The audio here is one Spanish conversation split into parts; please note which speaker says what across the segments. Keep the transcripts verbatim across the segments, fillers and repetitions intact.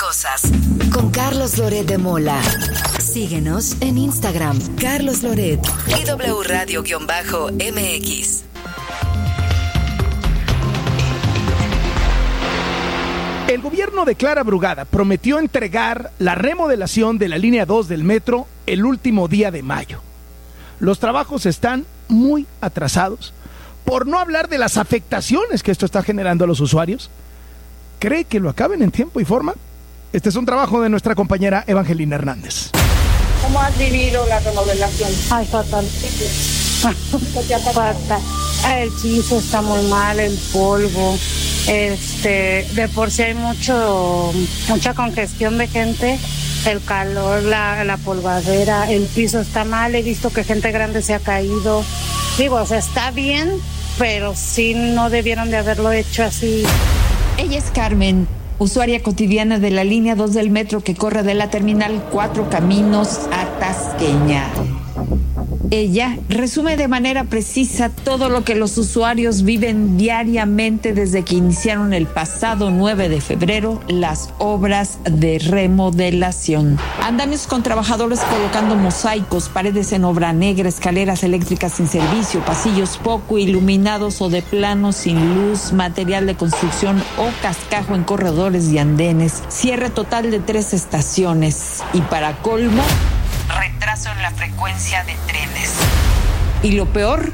Speaker 1: cosas. Con Carlos Loret de Mola. Síguenos en Instagram, Carlos Loret y W Radio-M X.
Speaker 2: El gobierno de Clara Brugada prometió entregar la remodelación de la línea dos del metro el último día de mayo. Los trabajos están muy atrasados, por no hablar de las afectaciones que esto está generando a los usuarios. ¿Cree que lo acaben en tiempo y forma? Este es un trabajo de nuestra compañera Evangelina Hernández.
Speaker 3: ¿Cómo has vivido la remodelación?
Speaker 4: Ay, fatal. Fatal. El piso está muy mal, el polvo. Este, de por sí hay mucho, mucha congestión de gente. El calor, la, la polvadera, el piso está mal. He visto que gente grande se ha caído. Digo, o sea, está bien, pero sí no debieron de haberlo hecho así.
Speaker 5: Ella es Carmen, usuaria cotidiana de la línea dos del metro que corre de la terminal Cuatro Caminos a Tasqueña. Ella resume de manera precisa todo lo que los usuarios viven diariamente desde que iniciaron el pasado nueve de febrero las obras de remodelación. Andamios con trabajadores colocando mosaicos, paredes en obra negra, escaleras eléctricas sin servicio, pasillos poco iluminados o de plano sin luz, material de construcción o cascajo en corredores y andenes, cierre total de tres estaciones y para colmo, retraso en la frecuencia de trenes. Y lo peor,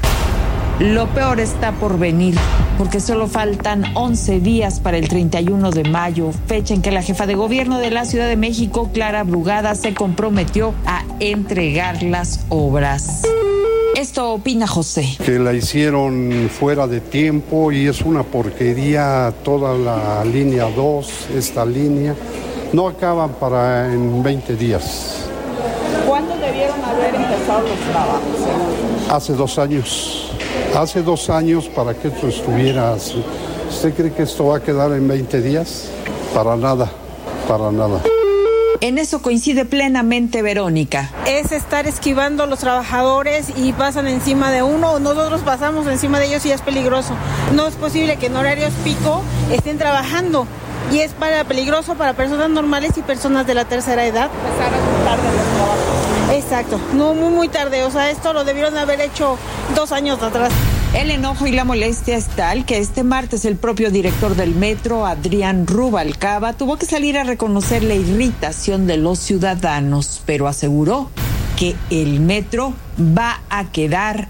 Speaker 5: lo peor está por venir, porque solo faltan once días para el treinta y uno de mayo, fecha en que la jefa de gobierno de la Ciudad de México, Clara Brugada, se comprometió a entregar las obras. Esto opina José.
Speaker 6: Que la hicieron fuera de tiempo y es una porquería toda la línea dos, esta línea. No acaban para en veinte días.
Speaker 3: ¿Cuándo debieron haber empezado los trabajos?
Speaker 6: Hace dos años. Hace dos años para que esto estuviera así. ¿Usted cree que esto va a quedar en veinte días? Para nada, para nada.
Speaker 5: En eso coincide plenamente Verónica.
Speaker 7: Es estar esquivando a los trabajadores y pasan encima de uno o nosotros pasamos encima de ellos y es peligroso. No es posible que en horarios pico estén trabajando y es para peligroso para personas normales y personas de la tercera edad.
Speaker 3: Empezaron tarde los trabajos.
Speaker 7: Exacto, no muy muy tarde, o sea, esto lo debieron haber hecho dos años atrás.
Speaker 5: El enojo y la molestia es tal que este martes el propio director del metro, Adrián Rubalcaba, tuvo que salir a reconocer la irritación de los ciudadanos, pero aseguró que el metro va a quedar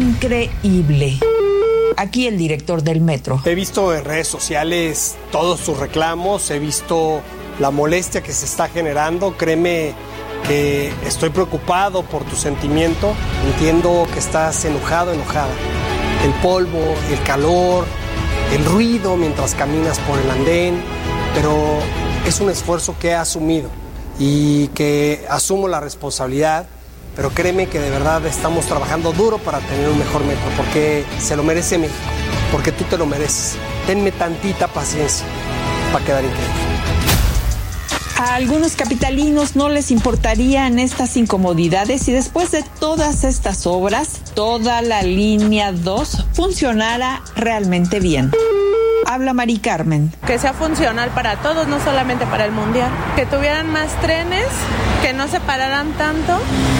Speaker 5: increíble. Aquí el director del metro.
Speaker 8: He visto en redes sociales todos tus reclamos, he visto la molestia que se está generando, créeme que estoy preocupado por tu sentimiento, entiendo que estás enojado, enojada. El polvo, el calor, el ruido mientras caminas por el andén, pero es un esfuerzo que he asumido y que asumo la responsabilidad, pero créeme que de verdad estamos trabajando duro para tener un mejor metro, porque se lo merece México, porque tú te lo mereces. Tenme tantita paciencia para quedar increíble.
Speaker 5: A algunos capitalinos no les importarían estas incomodidades si después de todas estas obras, toda la línea dos funcionara realmente bien. Habla Mari Carmen.
Speaker 9: Que sea funcional para todos, no solamente para el mundial. Que tuvieran más trenes, que no se pararan tanto.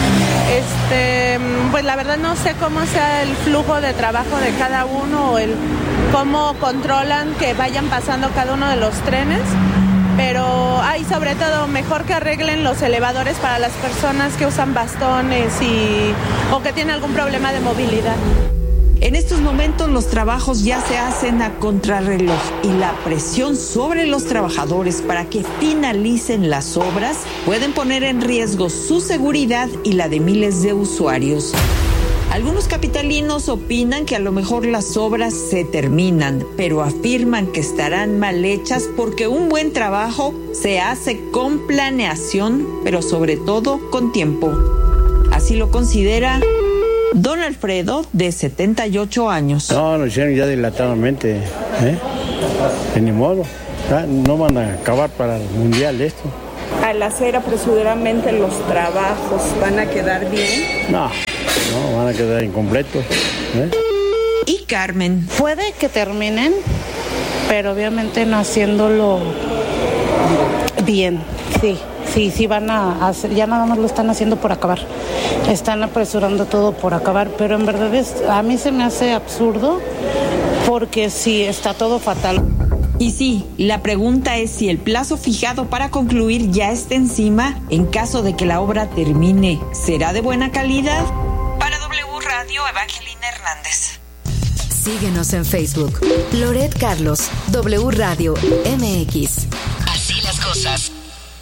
Speaker 9: Este, pues la verdad no sé cómo sea el flujo de trabajo de cada uno o el cómo controlan que vayan pasando cada uno de los trenes. Pero hay sobre todo mejor que arreglen los elevadores para las personas que usan bastones y o que tienen algún problema de movilidad.
Speaker 5: En estos momentos los trabajos ya se hacen a contrarreloj y la presión sobre los trabajadores para que finalicen las obras pueden poner en riesgo su seguridad y la de miles de usuarios. Algunos capitalinos opinan que a lo mejor las obras se terminan, pero afirman que estarán mal hechas porque un buen trabajo se hace con planeación, pero sobre todo con tiempo. Así lo considera don Alfredo, de setenta y ocho años.
Speaker 10: No, lo hicieron ya dilatadamente, ¿eh? De ni modo, no van a acabar para el mundial esto.
Speaker 3: Al hacer apresuradamente los trabajos, ¿van a quedar bien?
Speaker 10: No, no, van a quedar incompletos, ¿eh?
Speaker 5: Y Carmen.
Speaker 4: Puede que terminen, pero obviamente no haciéndolo Bien, sí, sí, sí van a hacer, ya nada más lo están haciendo por acabar. Están apresurando todo por acabar, pero en verdad es, a mí se me hace absurdo porque sí, está todo fatal.
Speaker 5: Y sí, la pregunta es si el plazo fijado para concluir ya está encima en caso de que la obra termine. ¿Será de buena calidad? Para W Radio, Evangelina Hernández.
Speaker 1: Síguenos en Facebook. Loret Carlos, W Radio M X. Así las cosas.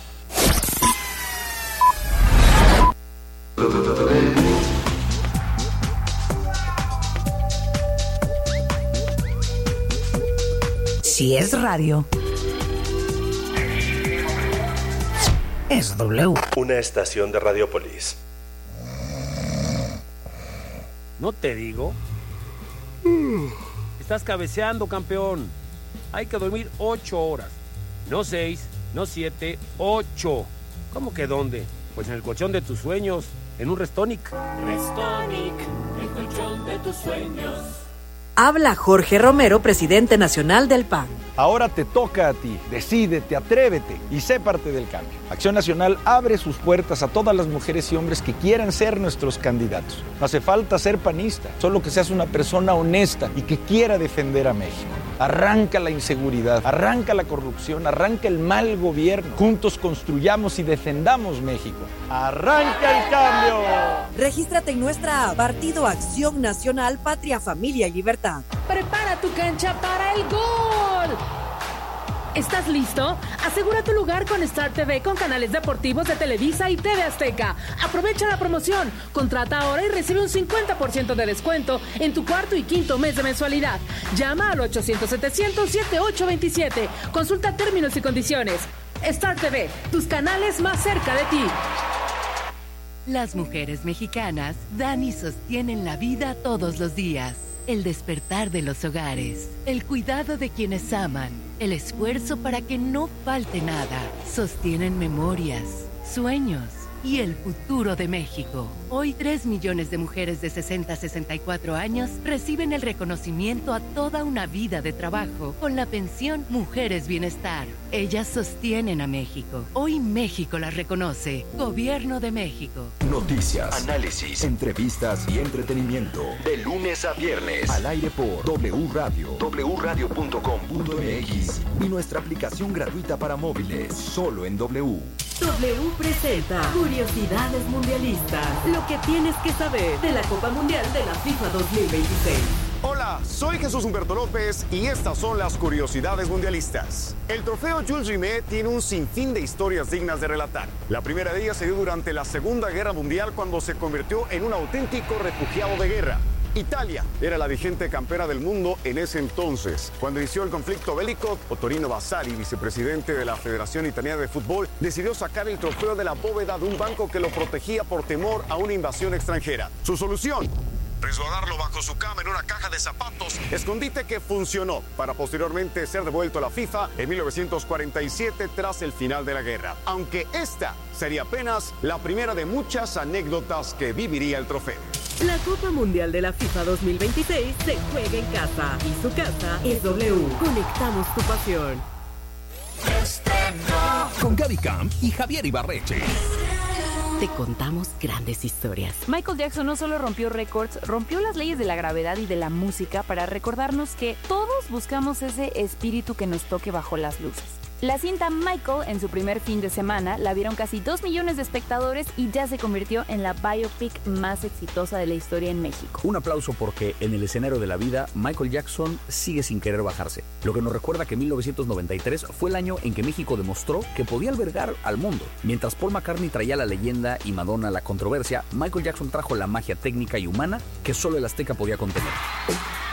Speaker 1: Si es radio, es W.
Speaker 11: Una estación de Radiopolis.
Speaker 12: ¿No te digo? Estás cabeceando, campeón. Hay que dormir ocho horas. No seis, no siete, ocho. ¿Cómo que dónde? Pues en el colchón de tus sueños, en un Restonic.
Speaker 13: Restonic, el colchón de tus sueños.
Speaker 1: Habla Jorge Romero, presidente nacional del P A N.
Speaker 14: Ahora te toca a ti. Decídete, atrévete y sé parte del cambio. Acción Nacional abre sus puertas a todas las mujeres y hombres que quieran ser nuestros candidatos. No hace falta ser panista, solo que seas una persona honesta y que quiera defender a México. Arranca la inseguridad, arranca la corrupción, arranca el mal gobierno. Juntos construyamos y defendamos México. ¡Arranca el cambio!
Speaker 1: Regístrate en nuestra app, Partido Acción Nacional, Patria, Familia y Libertad.
Speaker 15: Prepara tu cancha para el gol. ¿Estás listo? Asegura tu lugar con Star T V con canales deportivos de Televisa y T V Azteca. Aprovecha la promoción. Contrata ahora y recibe un cincuenta por ciento de descuento en tu cuarto y quinto mes de mensualidad. Llama al ochocientos, setecientos, setenta y ocho veintisiete. Consulta términos y condiciones. Star T V, tus canales más cerca de ti.
Speaker 16: Las mujeres mexicanas dan y sostienen la vida todos los días. El despertar de los hogares, el cuidado de quienes aman, el esfuerzo para que no falte nada. Sostienen memorias, sueños y el futuro de México. Hoy tres millones de mujeres de sesenta a sesenta y cuatro años reciben el reconocimiento a toda una vida de trabajo con la pensión Mujeres Bienestar. Ellas sostienen a México. Hoy México las reconoce. Gobierno de México.
Speaker 17: Noticias, análisis, entrevistas y entretenimiento. De lunes a viernes. Al aire por W Radio, w radio punto com punto m x y nuestra aplicación gratuita para móviles. Solo en W.
Speaker 1: W presenta Curiosidades Mundialistas. Lo que tienes que saber de la Copa Mundial de la FIFA dos mil veintiséis.
Speaker 18: Hola, soy Jesús Humberto López y estas son las curiosidades mundialistas. El trofeo Jules Rimet tiene un sinfín de historias dignas de relatar. La primera de ellas se dio durante la Segunda Guerra Mundial cuando se convirtió en un auténtico refugiado de guerra. Italia era la vigente campeona del mundo en ese entonces. Cuando inició el conflicto bélico, Ottorino Vasari, vicepresidente de la Federación Italiana de Fútbol, decidió sacar el trofeo de la bóveda de un banco que lo protegía por temor a una invasión extranjera. Su solución: resguardarlo bajo su cama en una caja de zapatos, escondite que funcionó para posteriormente ser devuelto a la FIFA en mil novecientos cuarenta y siete tras el final de la guerra. Aunque esta sería apenas la primera de muchas anécdotas que viviría el trofeo.
Speaker 1: La Copa Mundial de la FIFA dos mil veintiséis se juega en casa y su casa es W. Conectamos tu pasión.
Speaker 17: Con Gaby Camp y Javier Ibarreche.
Speaker 1: Te contamos grandes historias.
Speaker 19: Michael Jackson no solo rompió récords, rompió las leyes de la gravedad y de la música para recordarnos que todos buscamos ese espíritu que nos toque bajo las luces. La cinta Michael, en su primer fin de semana, la vieron casi dos millones de espectadores y ya se convirtió en la biopic más exitosa de la historia en México.
Speaker 20: Un aplauso porque en el escenario de la vida, Michael Jackson sigue sin querer bajarse. Lo que nos recuerda que mil novecientos noventa y tres fue el año en que México demostró que podía albergar al mundo. Mientras Paul McCartney traía la leyenda y Madonna la controversia, Michael Jackson trajo la magia técnica y humana que solo el Azteca podía contener.